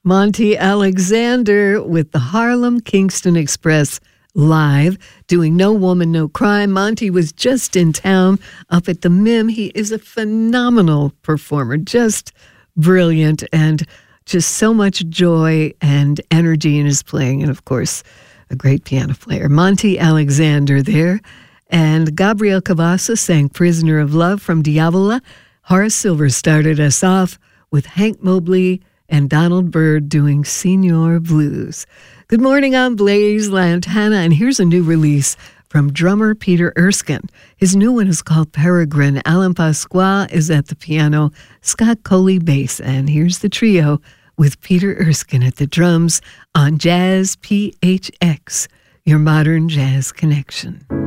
Monty Alexander with the Harlem Kingston Express live, doing No Woman, No Crime. Monty was just in town up at the MIM. He is a phenomenal performer, just brilliant, and just so much joy and energy in his playing. And, of course, a great piano player. Monty Alexander there. And Gabriel Cavassa sang Prisoner of Love from Diavola. Horace Silver started us off with Hank Mobley and Donald Byrd doing Senior Blues. Good morning, I'm Blaze Lantana, and here's a new release from drummer Peter Erskine. His new one is called Peregrine. Alan Pasqua is at the piano, Scott Coley bass, and here's the trio with Peter Erskine at the drums on Jazz PHX, your modern jazz connection.